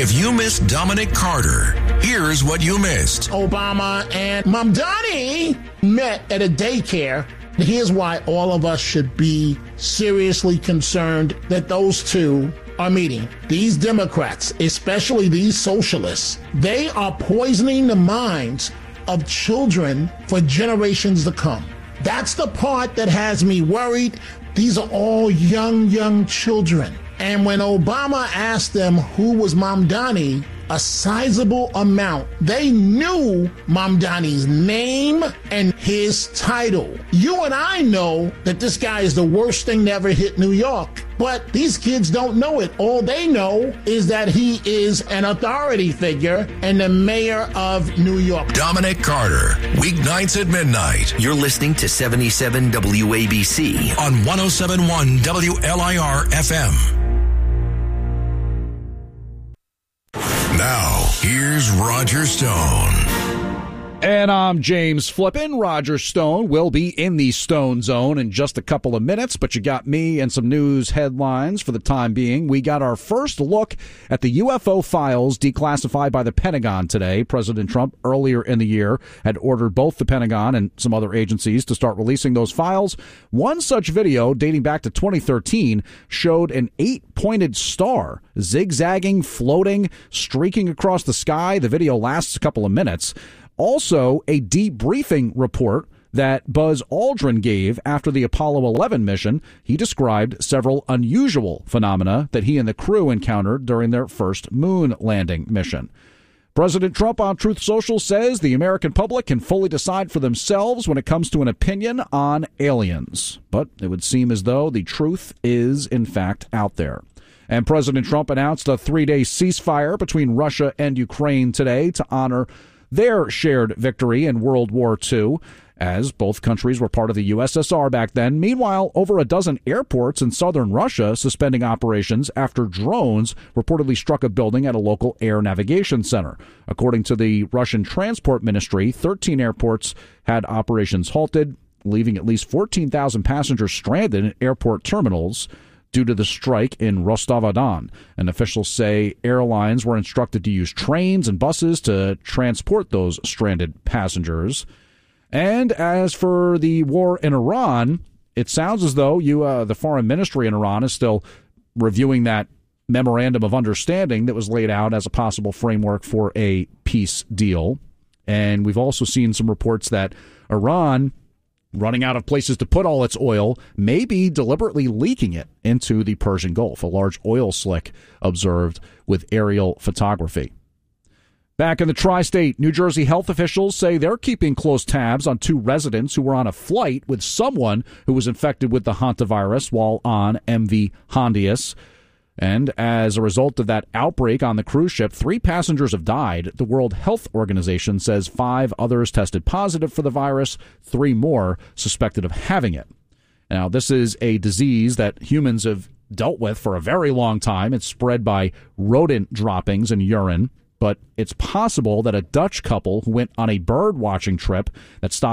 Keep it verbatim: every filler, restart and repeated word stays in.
If you missed Dominic Carter, here's what you missed. Obama and Mamdani met at a daycare. Here's why all of us should be seriously concerned that those two are meeting. These Democrats, especially these socialists, they are poisoning the minds of children for generations to come. That's the part that has me worried. These are all young, young children. And when Obama asked them who was Mamdani, a sizable amount, they knew Mamdani's name and his title. You and I know that this guy is the worst thing to ever hit New York. But these kids don't know it. All they know is that he is an authority figure and the mayor of New York. Dominic Carter, weeknights at midnight. You're listening to seventy-seven W A B C on one oh seven point one W L I R F M. Now, here's Roger Stone. And I'm James Flippin. Roger Stone will be in the Stone Zone in just a couple of minutes, but you got me and some news headlines for the time being. We got our first look at the U F O files declassified by the Pentagon today. President Trump, earlier in the year, had ordered both the Pentagon and some other agencies to start releasing those files. One such video, dating back to twenty thirteen, showed an eight-pointed star zigzagging, floating, streaking across the sky. The video lasts a couple of minutes. Also, a debriefing report that Buzz Aldrin gave after the Apollo eleven mission. He described several unusual phenomena that he and the crew encountered during their first moon landing mission. President Trump on Truth Social says the American public can fully decide for themselves when it comes to an opinion on aliens. But it would seem as though the truth is, in fact, out there. And President Trump announced a three-day ceasefire between Russia and Ukraine today to honor their shared victory in World War Two, as both countries were part of the U S S R back then. Meanwhile, over a dozen airports in southern Russia suspending operations after drones reportedly struck a building at a local air navigation center. According to the Russian Transport Ministry, thirteen airports had operations halted, leaving at least fourteen thousand passengers stranded in airport terminals due to the strike in Rostov-on-Don. And officials say airlines were instructed to use trains and buses to transport those stranded passengers. And as for the war in Iran, it sounds as though you, uh, the foreign ministry in Iran is still reviewing that memorandum of understanding that was laid out as a possible framework for a peace deal. And we've also seen some reports that Iran, running out of places to put all its oil, may be deliberately leaking it into the Persian Gulf, a large oil slick observed with aerial photography. Back in the tri-state, New Jersey health officials say they're keeping close tabs on two residents who were on a flight with someone who was infected with the hantavirus while on M V Hondius. And as a result of that outbreak on the cruise ship, three passengers have died. The World Health Organization says five others tested positive for the virus, three more suspected of having it. Now, this is a disease that humans have dealt with for a very long time. It's spread by rodent droppings and urine, but it's possible that a Dutch couple who went on a bird watching trip that stopped